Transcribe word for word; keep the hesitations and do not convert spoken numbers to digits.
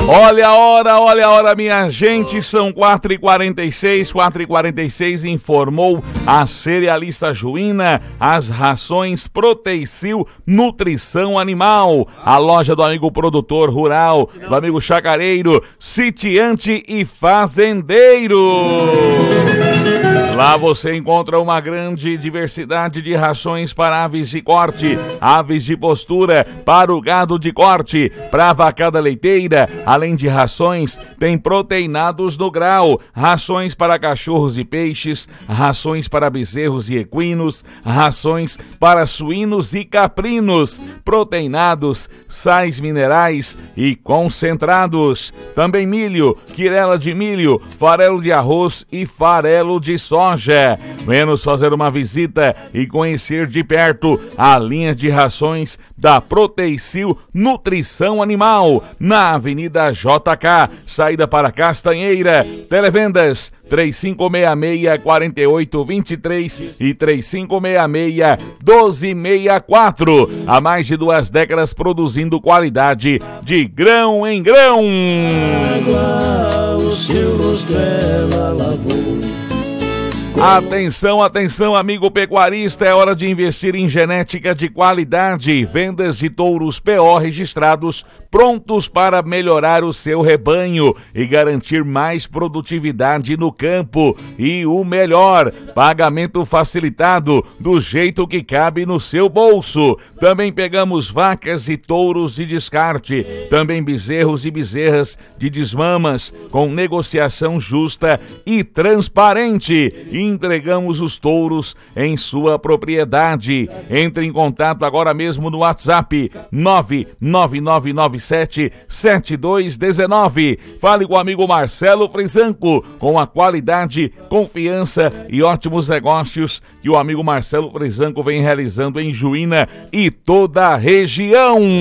Olha a hora, olha a hora, minha gente, são quatro e quarenta e seis, quatro e quarenta e seis, informou a cerealista Juína, as rações Proteicil Nutrição Animal, a loja do amigo produtor rural, do amigo chacareiro, sitiante e fazendeiro. Lá você encontra uma grande diversidade de rações para aves de corte, aves de postura, para o gado de corte, para a vacada leiteira. Além de rações, tem proteinados no grau, rações para cachorros e peixes, rações para bezerros e equinos, rações para suínos e caprinos, proteinados, sais minerais e concentrados. Também milho, quirela de milho, farelo de arroz e farelo de soja. Venha nos fazer uma visita e conhecer de perto a linha de rações da Proteicil Nutrição Animal, na Avenida J K, saída para Castanheira. Televendas três cinco seis seis, quatro oito dois três e três cinco seis seis, um dois seis quatro. Há mais de duas décadas produzindo qualidade de grão em grão. Água, o seu rosto ela lavou. Atenção, atenção, amigo pecuarista, é hora de investir em genética de qualidade. Vendas de touros P O registrados, prontos para melhorar o seu rebanho e garantir mais produtividade no campo. E o melhor, pagamento facilitado, do jeito que cabe no seu bolso. Também pegamos vacas e touros de descarte, também bezerros e bezerras de desmamas, com negociação justa e transparente. Entregamos os touros em sua propriedade. Entre em contato agora mesmo no WhatsApp nove nove nove nove sete sete dois um nove. Fale com o amigo Marcelo Frisanco, com a qualidade, confiança e ótimos negócios que o amigo Marcelo Frisanco vem realizando em Juína e toda a região.